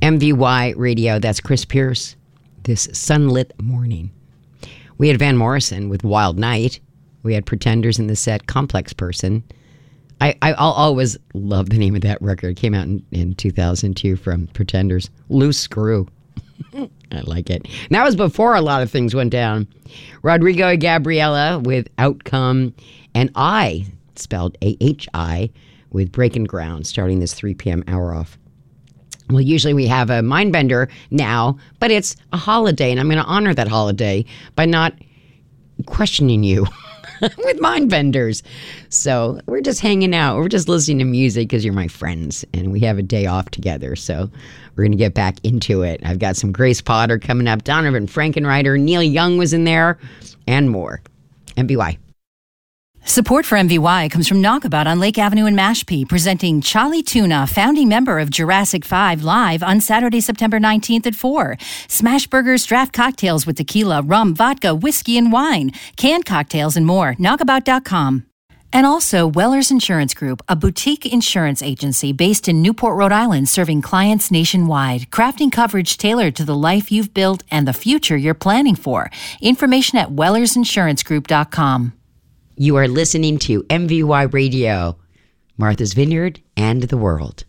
MVY Radio. That's Chris Pierce. This sunlit morning. We had Van Morrison with Wild Night. We had Pretenders in the set, Complex Person. I'll always love the name of that record. It came out in 2002 from Pretenders. Loose Screw. I like it. And that was before a lot of things went down. Rodrigo and Gabriela with Outcome. And I, spelled AHI, with Breaking Ground, starting this 3 p.m. hour off. Well, usually we have a Mindbender now, but it's a holiday, and I'm going to honor that holiday by not questioning you with Mindbenders. So we're just hanging out. We're just listening to music because you're my friends, and we have a day off together. So we're going to get back into it. I've got some Grace Potter coming up, Donovan Frankenreiter, Neil Young was in there, and more. MVY. Support for MVY comes from Knockabout on Lake Avenue in Mashpee, presenting Charlie Tuna, founding member of Jurassic 5, live on Saturday, September 19th at 4. Smash burgers, draft cocktails with tequila, rum, vodka, whiskey, and wine, canned cocktails, and more. Knockabout.com. And also Wellers Insurance Group, a boutique insurance agency based in Newport, Rhode Island, serving clients nationwide, crafting coverage tailored to the life you've built and the future you're planning for. Information at wellersinsurancegroup.com. You are listening to MVY Radio, Martha's Vineyard and the World.